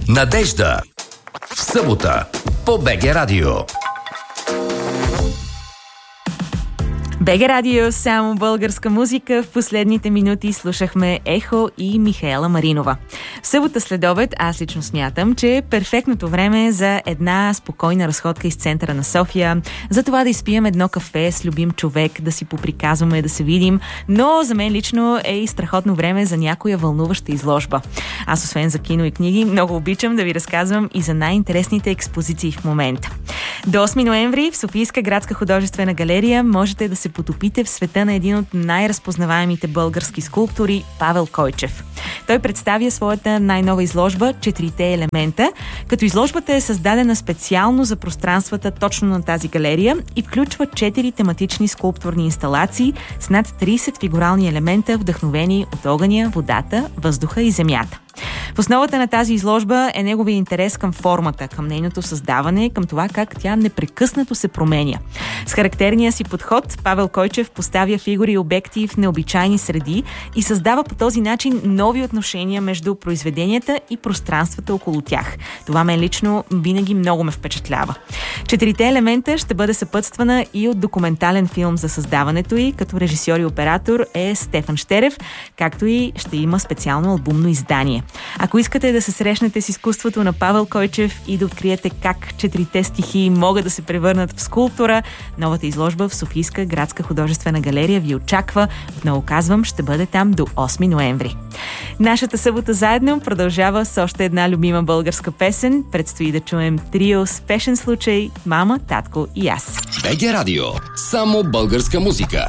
Надежда. В събота по БГ Радио. БГ Радио, само българска музика. В последните минути слушахме Ехо и Михаела Маринова. В събота следобед аз лично смятам, че е перфектното време за една спокойна разходка из центъра на София, за това да изпием едно кафе с любим човек, да си поприказваме, да се видим, но за мен лично е и страхотно време за някоя вълнуваща изложба. Аз освен за кино и книги, много обичам да ви разказвам и за най-интересните експозиции в момента. До 8 ноември в Софийска градска художествена галерия можете да се потопите в света на един от най-разпознаваемите български скулптори Павел Койчев. Той представя своята най-нова изложба "Четирите елемента", като изложбата е създадена специално за пространствата точно на тази галерия и включва 4 тематични скулптурни инсталации с над 30 фигурални елемента, вдъхновени от огъня, водата, въздуха и земята. В основата на тази изложба е неговия интерес към формата, към нейното създаване, към това как тя непрекъснато се променя. С характерния си подход Павел Койчев поставя фигури и обекти в необичайни среди и създава по този начин нови отношения между произведенията и пространствата около тях. Това мен лично винаги много ме впечатлява. "Четирите елемента" ще бъде съпътствана и от документален филм за създаването й, като режисьор и оператор е Стефан Щерев, както и ще има специално албумно издание. Ако искате да се срещнете с изкуството на Павел Койчев и да откриете как 4 стихии могат да се превърнат в скулптура, новата изложба в Софийска градска художествена галерия ви очаква. Отново казвам, ще бъде там до 8 ноември. Нашата събота заедно продължава с още една любима българска песен. Предстои да чуем трио "Спешен случай", мама, татко и аз. БГ Радио. Само българска музика.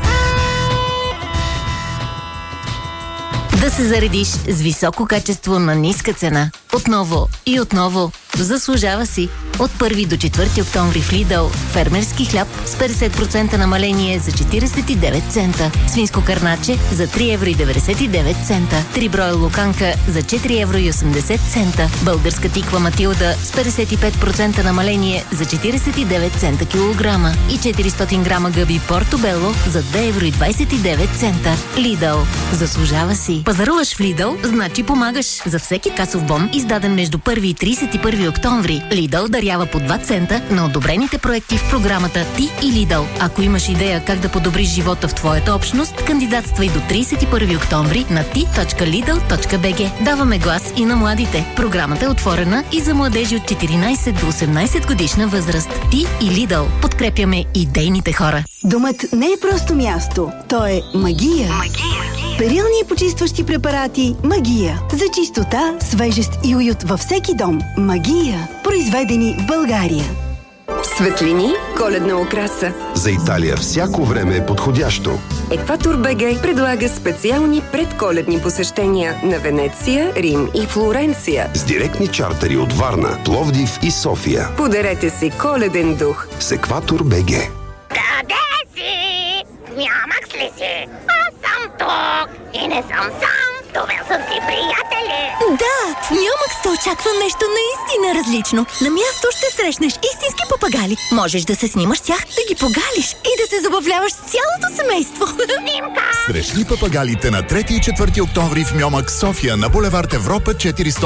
Да се заредиш с високо качество на ниска цена. Отново и отново. Заслужава си. От 1 до 4 октомври в Lidl фермерски хляб с 50% намаление за 49 цента. Свинско кърначе за 3,99 евро. 3 броя луканка за 4,80 евро. Българска тиква Матилда с 55% намаление за 49 цента килограма. И 400 грама гъби Портобело за 2,29 евро. Lidl. Заслужава си. Пазаруваш в Lidl, значи помагаш. За всеки касов бон, издаден между 1 и 31 октомври, Lidl дарява по 2 цента на одобрените проекти в програмата "Ти и Lidl". Ако имаш идея как да подобриш живота в твоята общност, кандидатствай до 31 октомври на ti.lidl.bg. Даваме глас и на младите. Програмата е отворена и за младежи от 14 до 18 годишна възраст. Ти и Lidl. Подкрепяме идейните хора. Домът не е просто място. То е магия. Перилни и почистващи препарати "Магия". За чистота, свежест и уют във всеки дом. "Магия". Произведени в България. Светлини, коледна украса. За Италия всяко време е подходящо. Екватор БГ предлага специални предколедни посещения на Венеция, Рим и Флоренция. С директни чартери от Варна, Пловдив и София. Подарете си коледен дух. С Екватор БГ. Къде си? Нямах ли си? Аз съм тук и не съм сам. Довел съм си приятели. Да, в Мюмакс те очаква нещо наистина различно. На място ще срещнеш истински папагали. Можеш да се снимаш с тях, да ги погалиш и да се забавляваш с цялото семейство. Снимка! Срещни папагалите на 3 и 4 октомври в Мюмакс, София, на булевард Европа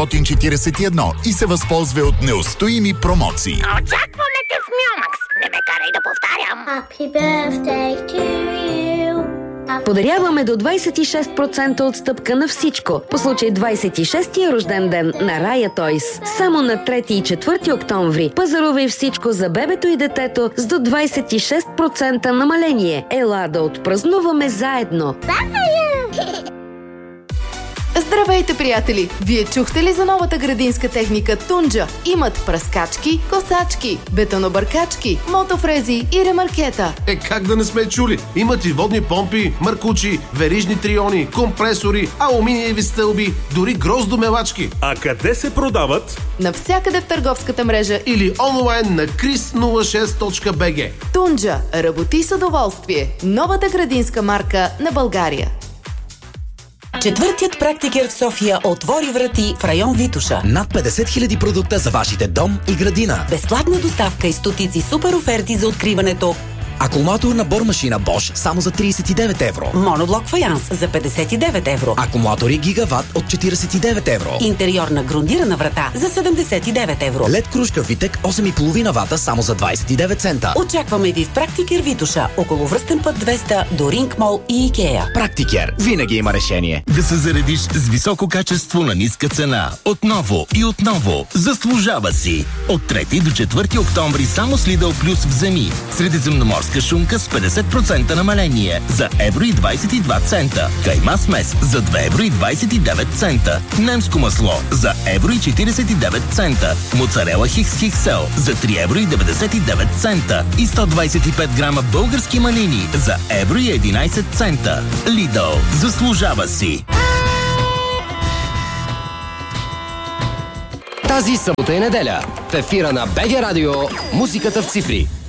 441 и се възползва от неустоими промоции. Очакваме те в Мюмакс. Не ме карай да повтарям. Happy birthday to you. Подаряваме до 26% отстъпка на всичко по случай 26-тия рожден ден на Рая Тойс. Само на 3 и 4 октомври пазарувай всичко за бебето и детето с до 26% намаление. Ела да отпразнуваме заедно. Здравейте, приятели! Вие чухте ли за новата градинска техника Тунджа? Имат пръскачки, косачки, бетонобъркачки, мотофрези и ремаркета. Как да не сме чули? Имат и водни помпи, маркучи, верижни триони, компресори, алуминиеви стълби, дори гроздомелачки. А къде се продават? Навсякъде в търговската мрежа или онлайн на chris06.bg. Тунджа. Работи с удоволствие. Новата градинска марка на България. Четвъртият практикер в София отвори врати в район Витоша. Над 50 000 продукта за вашите дом и градина. Безплатна доставка и стотици супер оферти за откриването Акумулатор на бормашина Bosch само за 39 евро. Моноблок фаянс за 59 евро. Акумулатори Гигават от 49 евро. Интериорна грундирана врата за 79 евро. LED кружка Витек 8,5 вата само за 29 цента. Очакваме ви в Практикер Витоша, около Връстен път 200 до Ринг Мол и Икея. Практикер. Винаги има решение. Да се заредиш с високо качество на ниска цена. Отново и отново. Заслужава си. От 3 до 4 октомври само с Lidl Plus вземи. Средиземноморска шунка с 50% намаление за евро и 22 цента. Кайма смес за 2 евро и 29 цента. Немско масло за евро и 49 цента. Моцарела Хикс Хиксел за 3 евро и 99 цента. И 125 грама български малини за евро и 11 цента. Lidl. Заслужава си. Тази събота и неделя в ефира на БГ Радио музиката в цифри.